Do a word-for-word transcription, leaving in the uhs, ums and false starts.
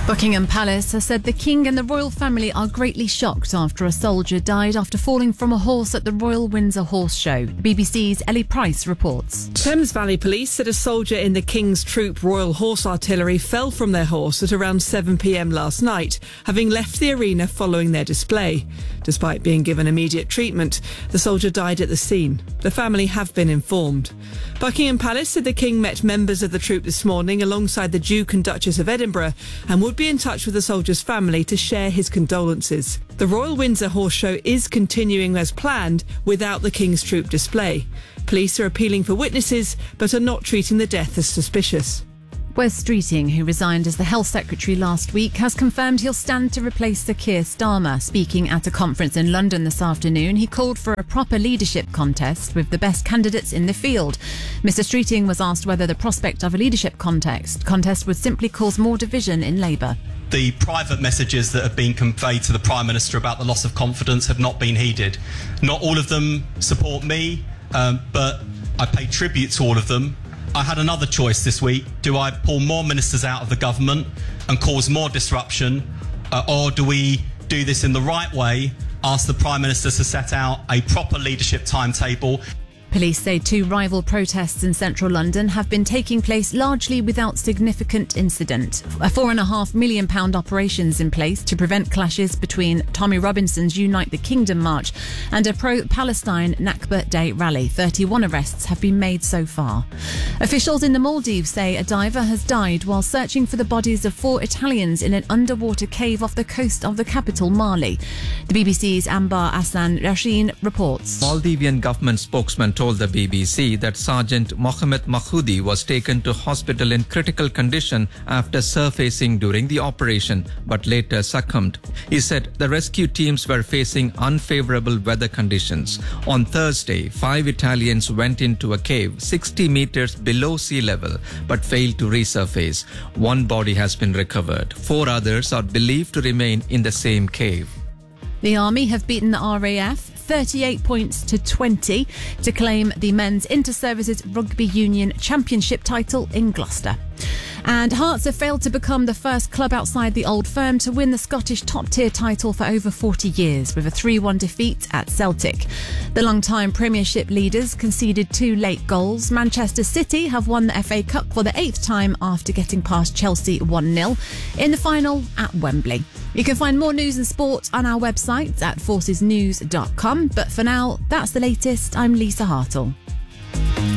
Buckingham Palace has said the King and the royal family are greatly shocked after a soldier died after falling from a horse at the Royal Windsor Horse Show. The B B C's Ellie Price reports. Thames Valley Police said a soldier in the King's Troop Royal Horse Artillery fell from their horse at around seven p m last night, having left the arena following their display. Despite being given immediate treatment, the soldier died at the scene. The family have been informed. Buckingham Palace said the King met members of the troop this morning alongside the Duke and Duchess of Edinburgh and would be in touch with the soldier's family to share his condolences. The Royal Windsor Horse Show is continuing as planned without the King's Troop display. Police are appealing for witnesses but are not treating the death as suspicious. Wes Streeting, who resigned as the Health Secretary last week, has confirmed he'll stand to replace Sir Keir Starmer. Speaking at a conference in London this afternoon, he called for a proper leadership contest with the best candidates in the field. Mr Streeting was asked whether the prospect of a leadership contest, contest would simply cause more division in Labour. The private messages that have been conveyed to the Prime Minister about the loss of confidence have not been heeded. Not all of them support me, um, but I pay tribute to all of them. I had another choice this week. Do I pull more ministers out of the government and cause more disruption, uh, or do we do this in the right way, ask the Prime Minister to set out a proper leadership timetable? Police say two rival protests in central London have been taking place largely without significant incident. A four and a half million pound operation is in place to prevent clashes between Tommy Robinson's Unite the Kingdom march and a pro-Palestine Nakba Day rally. thirty-one arrests have been made so far. Officials in the Maldives say a diver has died while searching for the bodies of four Italians in an underwater cave off the coast of the capital, Mali. The B B C's Ambar Hassan Rasheen reports. Maldivian government spokesman told the B B C that Sergeant Mohamed Mahoudi was taken to hospital in critical condition after surfacing during the operation, but later succumbed. He said the rescue teams were facing unfavorable weather conditions. On Thursday, five Italians went into a cave sixty meters below sea level, but failed to resurface. One body has been recovered. Four others are believed to remain in the same cave. The Army have beaten the R A F thirty-eight points to twenty to claim the Men's Inter-Services Rugby Union Championship title in Gloucester. And Hearts have failed to become the first club outside the Old Firm to win the Scottish top-tier title for over forty years, with a three one defeat at Celtic. The long-time Premiership leaders conceded two late goals. Manchester City have won the F A Cup for the eighth time after getting past Chelsea one nil in the final at Wembley. You can find more news and sport on our website at forces news dot com. But for now, that's the latest. I'm Lisa Hartle.